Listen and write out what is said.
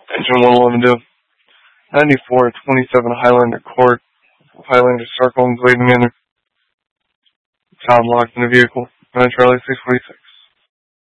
Engine 111 due. 9427 Highlander Court. Highlander Circle and Glade Manor. Child locked in the vehicle. 9 Charlie 646.